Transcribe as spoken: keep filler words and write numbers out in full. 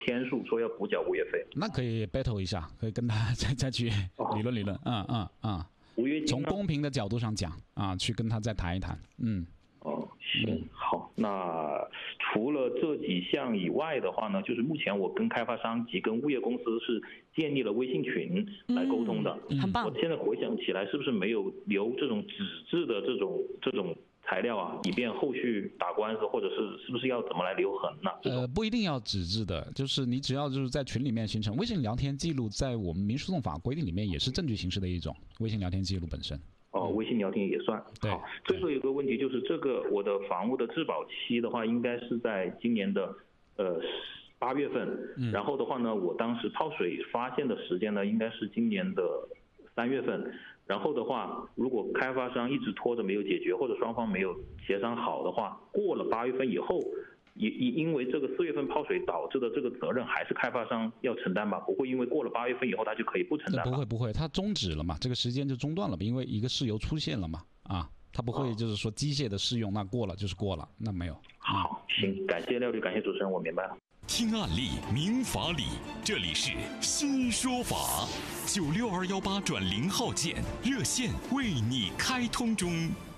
天数，说要补缴物业费。 那可以 battle 一下，可以跟他再再去理论理论，嗯嗯嗯。 违约金从公平的角度上讲啊，去跟他再谈一谈，嗯。 哦，行，好。那除了这几项以外的话呢，就是目前我跟开发商及跟物业公司是建立了微信群来沟通的， 嗯、很棒。 我现在回想起来，是不是没有留这种纸质的这种这种材料啊，以便后续打官司，或者是是不是要怎么来留痕呢？ 呃，不一定要纸质的，就是你只要就是在群里面形成微信聊天记录，在我们民事诉讼法规定里面也是证据形式的一种微信聊天记录本身。 哦，微信聊天也算。好，最后一个问题就是这个我的房屋的质保期的话，应该是在今年的呃八月份、嗯，然后的话呢，我当时泡水发现的时间呢，应该是今年的三月份。然后的话，如果开发商一直拖着没有解决，或者双方没有协商好的话，过了八月份以后，也因为这个四月份泡水导致的这个责任还是开发商要承担吧？不会因为过了八月份以后他就可以不承担吧？ 不会不会，他终止了嘛，这个时间就中断了吧？因为一个事由出现了嘛，啊，他不会就是说机械的适用，那过了就是过了，那没有。 好，行，感谢廖律，感谢主持人，我明白了。 听案例明法理，这里是新说法。九六二幺八转零号键热线为你开通中。